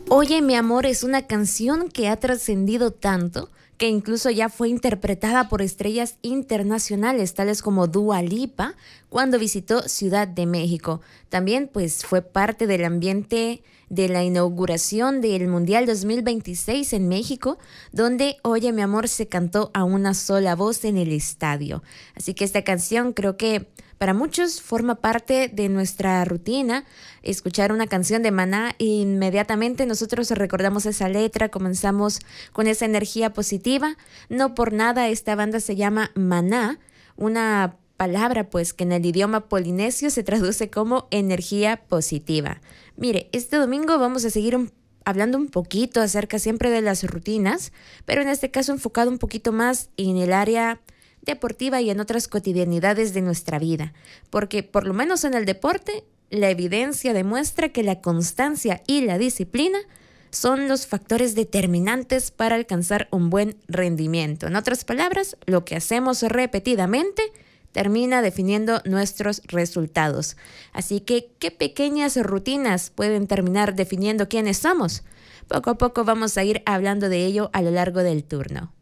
Oye, mi amor es una canción que ha trascendido tanto que incluso ya fue interpretada por estrellas internacionales tales como Dua Lipa cuando visitó Ciudad de México. También pues fue parte del ambiente de la inauguración del Mundial 2026 en México, donde Oye, mi amor se cantó a una sola voz en el estadio. Así que esta canción creo que para muchos forma parte de nuestra rutina. Escuchar una canción de Maná, inmediatamente nosotros recordamos esa letra, comenzamos con esa energía positiva. No por nada esta banda se llama Maná, una palabra pues que en el idioma polinesio se traduce como energía positiva. Mire, este domingo vamos a seguir hablando un poquito acerca siempre de las rutinas, pero en este caso enfocado un poquito más en el área deportiva y en otras cotidianidades de nuestra vida, porque por lo menos en el deporte, la evidencia demuestra que la constancia y la disciplina son los factores determinantes para alcanzar un buen rendimiento. En otras palabras, lo que hacemos repetidamente termina definiendo nuestros resultados. Así que, ¿qué pequeñas rutinas pueden terminar definiendo quiénes somos? Poco a poco vamos a ir hablando de ello a lo largo del turno.